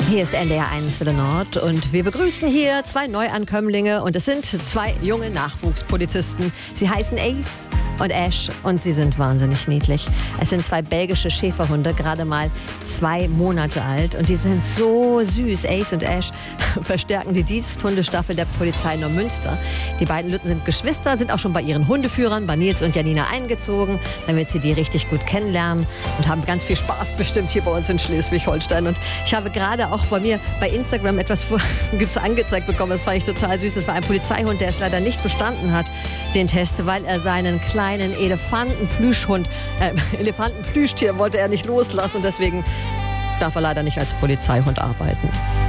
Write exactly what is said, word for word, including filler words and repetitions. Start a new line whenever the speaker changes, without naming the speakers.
Hier ist N D R eins Welle Nord und wir begrüßen hier zwei Neuankömmlinge und es sind zwei junge Nachwuchspolizisten. Sie heißen Ace und Ash und sie sind wahnsinnig niedlich. Es sind zwei belgische Schäferhunde, gerade mal zwei Monate alt und die sind so süß. Ace und Ash verstärken die Diensthundestaffel der Polizei Neumünster. Die beiden Lütten sind Geschwister, sind auch schon bei ihren Hundeführern, bei Nils und Janina eingezogen, damit sie die richtig gut kennenlernen und haben ganz viel Spaß bestimmt hier bei uns in Schleswig-Holstein. Und ich habe gerade auch bei mir bei Instagram etwas angezeigt bekommen, das fand ich total süß. Das war ein Polizeihund, der es leider nicht bestanden hat, den Test, weil er seinen kleinen Elefantenplüschhund, äh, Elefantenplüschtier wollte er nicht loslassen und deswegen darf er leider nicht als Polizeihund arbeiten.